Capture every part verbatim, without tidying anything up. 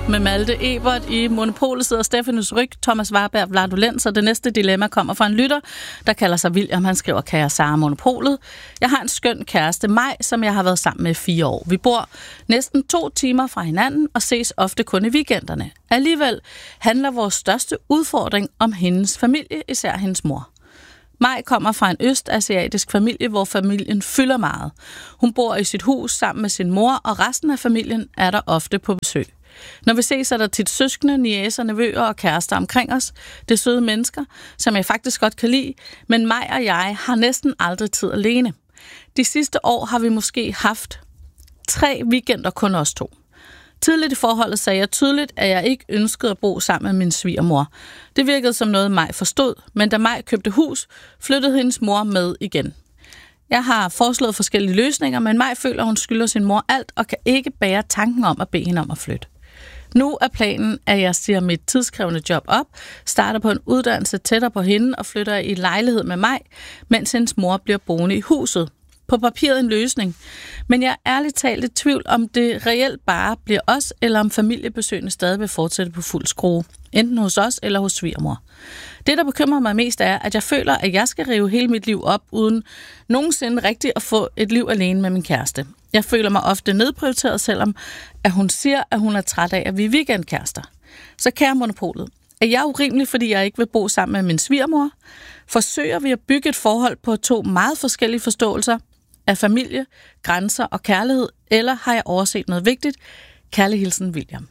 med Malte Ebert. I Monopolet sidder Stefanus Ryg, Thomas Warberg, Vladulens, og det næste dilemma kommer fra en lytter, der kalder sig William. Han skriver, kære Sara Monopolet. Jeg har en skøn kæreste, Maj, som jeg har været sammen med i fire år. Vi bor næsten to timer fra hinanden og ses ofte kun i weekenderne. Alligevel handler vores største udfordring om hendes familie, især hendes mor. Maj kommer fra en østasiatisk familie, hvor familien fylder meget. Hun bor i sit hus sammen med sin mor, og resten af familien er der ofte på besøg. Når vi ses, er der tit søskende, niecer, nevøer og kærester omkring os. Det er søde mennesker, som jeg faktisk godt kan lide, men Maj og jeg har næsten aldrig tid alene. De sidste år har vi måske haft tre weekender kun os to. Tidligt i forholdet sagde jeg tydeligt, at jeg ikke ønskede at bo sammen med min svigermor. Det virkede som noget, Maj forstod, men da Maj købte hus, flyttede hendes mor med igen. Jeg har foreslået forskellige løsninger, men Maj føler, at hun skylder sin mor alt og kan ikke bære tanken om at bede hende om at flytte. Nu er planen, at jeg siger mit tidskrævende job op, starter på en uddannelse tættere på hende og flytter i lejlighed med Maj, mens hendes mor bliver boende i huset. På papiret en løsning, men jeg er ærligt talt i tvivl, om det reelt bare bliver os, eller om familiebesøgene stadig vil fortsætte på fuld skrue, enten hos os eller hos svigermor. Det, der bekymrer mig mest, er, at jeg føler, at jeg skal rive hele mit liv op, uden nogensinde rigtigt at få et liv alene med min kæreste. Jeg føler mig ofte nedprioriteret, selvom at hun siger, at hun er træt af, at vi er weekendkærester. Så kære Monopolet, er jeg urimelig, fordi jeg ikke vil bo sammen med min svigermor? Forsøger vi at bygge et forhold på to meget forskellige forståelser af familie, grænser og kærlighed, eller har jeg overset noget vigtigt? Kærlig hilsen, William.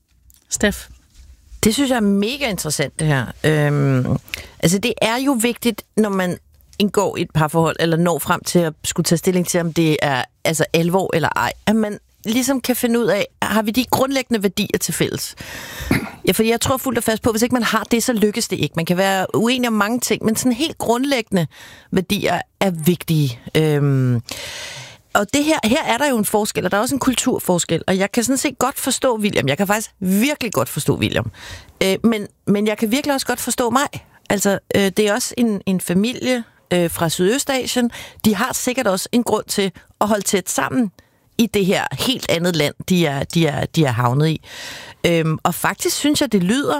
Steff? Det synes jeg er mega interessant, det her. Øhm, altså, det er jo vigtigt, når man indgår i et parforhold, eller når frem til at skulle tage stilling til, om det er altså alvor eller ej, at man ligesom kan finde ud af, har vi de grundlæggende værdier til fælles? Ja, for jeg tror fuldt og fast på, hvis ikke man har det, så lykkes det ikke. Man kan være uenig om mange ting, men sådan helt grundlæggende værdier er vigtige. Øhm, og det her, her er der jo en forskel, og der er også en kulturforskel, og jeg kan sådan set godt forstå William. Jeg kan faktisk virkelig godt forstå William. Øh, men, men jeg kan virkelig også godt forstå mig. Altså, øh, det er også en, en familie øh, fra Sydøstasien. De har sikkert også en grund til at holde tæt sammen i det her helt andet land, de er, de er, de er havnet i. Øhm, og faktisk synes jeg, det lyder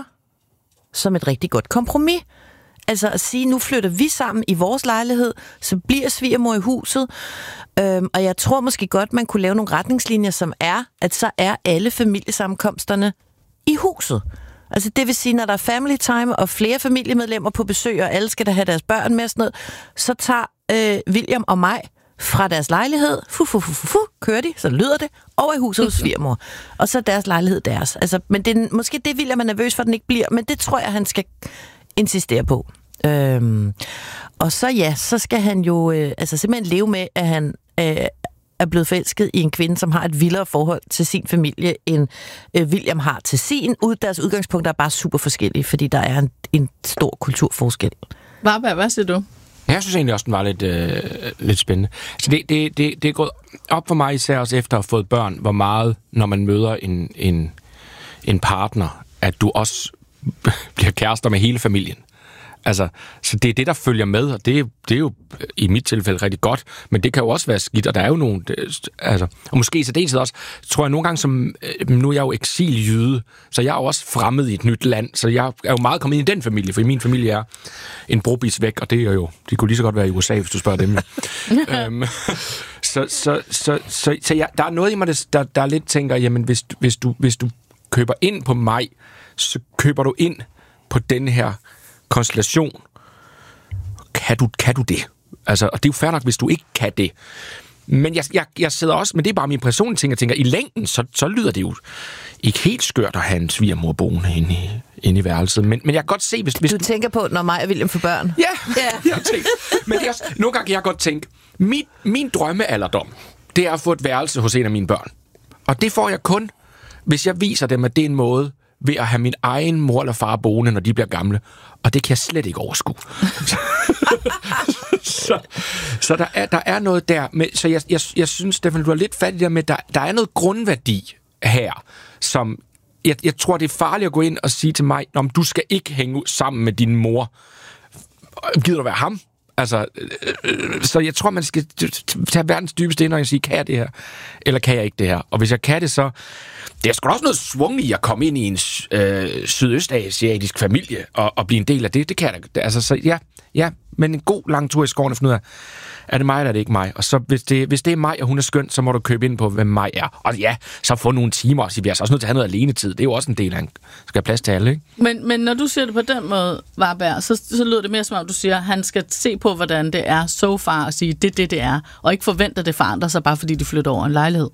som et rigtig godt kompromis. Altså at sige, nu flytter vi sammen i vores lejlighed, så bliver svigermor i huset. Øhm, og jeg tror måske godt, man kunne lave nogle retningslinjer, som er, at så er alle familiesammenkomsterne i huset. Altså det vil sige, når der er family time og flere familiemedlemmer på besøg, og alle skal da have deres børn med og sådan noget, så tager øh, William og mig fra deres lejlighed, fu, fu, fu, fu, fu, kører de, så lyder det, over i huset hos svigermor. Og så deres lejlighed deres. Altså, men det er, måske det William er nervøs for, at den ikke bliver, men det tror jeg, han skal insistere på. Øhm, og så ja, så skal han jo øh, altså simpelthen leve med, at han øh, er blevet forelsket i en kvinde, som har et vildere forhold til sin familie, end øh, William har til sin. Ud, deres udgangspunkter er bare super forskellige, fordi der er en, en stor kulturforskel. Varberg, hvad siger du? Jeg synes egentlig også, den var lidt, øh, lidt spændende. Så det, det, det, det er gået op for mig, især også efter at have fået børn, hvor meget, når man møder en, en, en partner, at du også bliver kærester med hele familien. Altså, så det er det, der følger med, og det, det er jo i mit tilfælde rigtig godt, men det kan jo også være skidt, og der er jo nogle, altså, og måske så det også, tror jeg nogle gange, som, nu er jeg jo eksiljyde, så jeg er jo også fremmed i et nyt land, så jeg er jo meget kommet ind i den familie, for min familie er en brobis væk, og det er jo, det kunne lige så godt være i U S A, hvis du spørger dem. øhm, så så, så, så, så jeg, der er noget i mig, der, der lidt tænker, jamen hvis, hvis, du, hvis du køber ind på mig, så køber du ind på den her konstellation. Kan du, kan du det? Altså, og det er jo fair nok, hvis du ikke kan det. Men jeg, jeg, jeg sidder også, men det er bare min personlige ting, jeg tænker, i længden, så, så lyder det jo ikke helt skørt at have en svigermor boende inde i, inde i værelset. Men, men jeg kan godt se, hvis... hvis du tænker på, når mig og William får børn? Ja, yeah, jeg tænker. Men det er også, nogle gange kan jeg godt tænke, min, min drømmealderdom, det er at få et værelse hos en af mine børn. Og det får jeg kun, hvis jeg viser dem, at det er en måde ved at have min egen mor eller far boende, når de bliver gamle. Og det kan jeg slet ikke overskue. så så der, er, der er noget der. Med, så jeg, jeg, jeg synes, Stefan, du er lidt fattig der med, der, der er noget grundværdi her, som jeg, jeg tror, det er farligt at gå ind og sige til mig, om du skal ikke hænge sammen med din mor. Gider du være ham? Altså, øh, så jeg tror, man skal tage verdens dybeste ind og sige, kan jeg det her, eller kan jeg ikke det her? Og hvis jeg kan det, så... Det er sgu også noget svung i at komme ind i en øh, sydøstasiatisk familie og, og blive en del af det. Det kan jeg da. Altså, så ja, ja, men en god lang tur i skoven og finde ud af, er det mig, eller er det ikke mig? Og så hvis det, hvis det er mig, og hun er skøn, så må du købe ind på, hvem mig er. Og ja, så få nogle timer og sige, vi er altså også nødt til at have noget alenetid. Det er jo også en del af en, skal have plads til alle, ikke? Men, men når du siger det på den måde, Warberg, så, så lyder det mere som om, du siger, at han skal se på, hvordan det er so far, og sige, det er det, det er, og ikke forvente, at det forandrer sig, bare fordi de flytter over en lejlighed.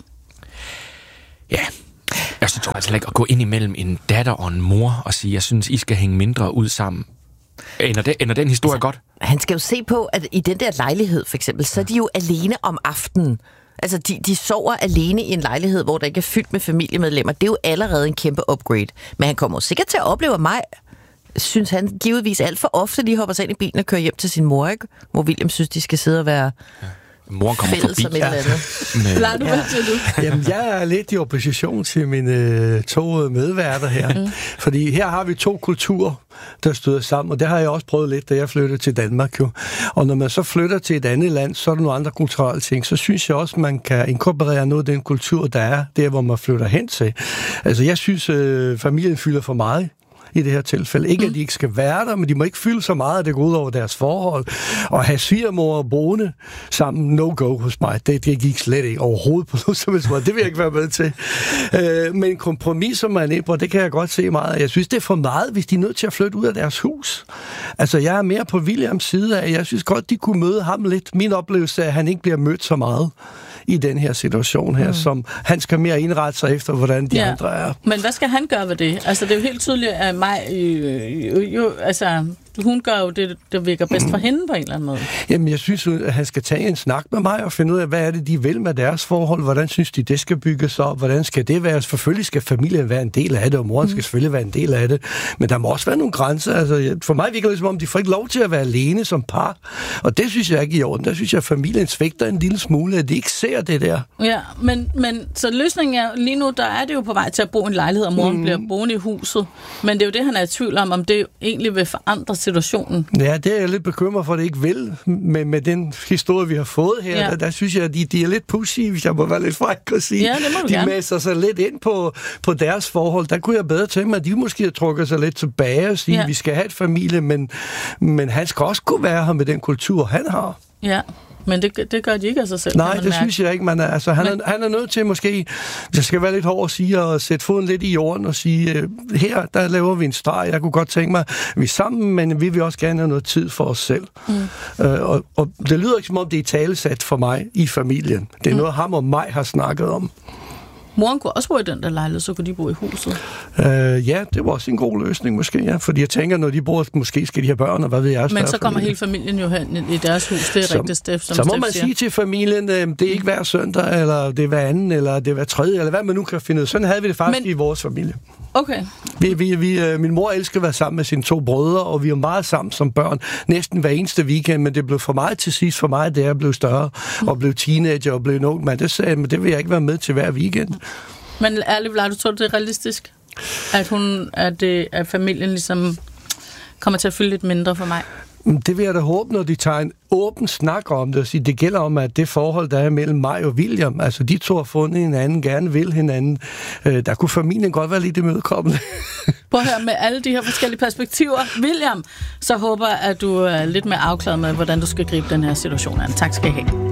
Ja, jeg synes altså ikke at gå ind imellem en datter og en mor og sige, jeg synes, I skal hænge mindre ud sammen. Ender, det, ender den historie altså, godt? Han skal jo se på, at i den der lejlighed for eksempel, så er de jo alene om aftenen. Altså, de, de sover alene i en lejlighed, hvor der ikke er fyldt med familiemedlemmer. Det er jo allerede en kæmpe upgrade. Men han kommer sikkert til at opleve mig, synes han givetvis alt for ofte lige hopper sig ind i bilen og kører hjem til sin mor, ikke? Hvor William synes, de skal sidde og være... Ja. Moren kommer forbi. Som et eller andet. Lad du, hvad siger du? Jamen, jeg er lidt i opposition til mine øh, to medværter her. Mm. Fordi her har vi to kulturer, der støder sammen, og det har jeg også prøvet lidt, da jeg flyttede til Danmark. Jo. Og når man så flytter til et andet land, så er der nogle andre kulturelle ting. Så synes jeg også, man kan inkorporere noget af den kultur, der er der, hvor man flytter hen til. Altså, jeg synes, øh, familien fylder for meget i det her tilfælde. Ikke, at de ikke skal være der, men de må ikke fylde så meget, at det går ud over deres forhold. Og have svigermor og boende sammen, no go hos mig. Det, det gik slet ikke overhovedet på noget som helst. Det vil jeg ikke være med til. Øh, men kompromis, som man er inde på, det kan jeg godt se meget. Jeg synes, det er for meget, hvis de er nødt til at flytte ud af deres hus. Altså, jeg er mere på Williams side af, jeg synes godt, de kunne møde ham lidt. Min oplevelse er, at han ikke bliver mødt så meget i den her situation her, mm. som han skal mere indrette sig efter, hvordan de ja. andre er. Men hvad skal han gøre ved det? Altså, det er jo helt tydeligt, at mig, øh, jo, jo, altså, hun gør jo det, der virker bedst for hende på en eller anden måde. Jamen, jeg synes, at han skal tage en snak med mig og finde ud af, hvad er det, de vil med deres forhold, hvordan synes de, det skal bygges op, hvordan skal det være? Selvfølgelig skal familien være en del af det, og moren mm. skal selvfølgelig være en del af det, men der må også være nogle grænser. Altså, for mig virker det som om, de får ikke lov til at være alene som par, og det synes jeg ikke i orden. Der synes jeg, at familien svigter en lille smule, at de ikke ser det der. Ja, men, men så løsningen er, lige nu, der er det jo på vej til at bo i en lejlighed, og moren mm. bliver boende i huset, men det er jo det, han er i tvivl om, om det egentlig vil forandre situationen. Ja, det er jeg lidt bekymret for, at det ikke vil, med, med den historie, vi har fået her. Ja. Der, der synes jeg, at de, de er lidt pussy, hvis jeg må være lidt fræk at sige. Ja, det må du de gerne. mæsser sig lidt ind på, på deres forhold. Der kunne jeg bedre tænke mig, at de måske har trukket sig lidt tilbage og sige, ja. at vi skal have et familie, men, men han skal også kunne være her med den kultur, han har. Ja. Men det, det gør de ikke af sig selv. Nej, det mærke. synes jeg ikke. Man er, altså, han, Men... er, han er nødt til måske, hvis jeg skal være lidt hård at sige, og sætte foden lidt i jorden og sige, øh, her, der laver vi en streg. Jeg kunne godt tænke mig, vi er sammen, men vi vil også gerne have noget tid for os selv. Mm. Øh, og, og det lyder ikke som om, det er talesat for mig i familien. Det er mm. noget, ham og mig har snakket om. Moren kunne også bo i den der lejlighed, så kunne de bo i huset. Øh, ja, det var også en god løsning måske, ja. Fordi jeg tænker, når de bor, måske skal de have børn, og hvad ved jeg. Men så kommer familie. hele familien jo hen i deres hus, det er så, rigtigt, Steff, som Så må Steff man siger. sige til familien, øh, det er ikke hver søndag, eller det er hver anden, eller det er hver tredje, eller hvad man nu kan finde ud. Sådan havde vi det faktisk Men... i vores familie. Okay. Vi, vi, vi, øh, min mor elsker at være sammen med sine to brødre, og vi er meget sammen som børn, næsten hver eneste weekend, men det blev for meget til sidst for mig, da jeg blev større, mm. og blev teenager, og blev en ung mand. Det sagde men det vil jeg ikke være med til hver weekend. Men ærligt, Vlad, du tror, det er realistisk? At, hun, at, det, at familien ligesom kommer til at fylde lidt mindre for mig? Det vil jeg da håbe, når de tager en åben snak om det. Det gælder om, at det forhold, der er mellem mig og William, altså de to har fundet hinanden, gerne vil hinanden. Der kunne familien godt være lidt imødekommende. Prøv at høre, med alle de her forskellige perspektiver, William, så håber jeg, at du er lidt mere afklaret med, hvordan du skal gribe den her situation an. Tak skal I have.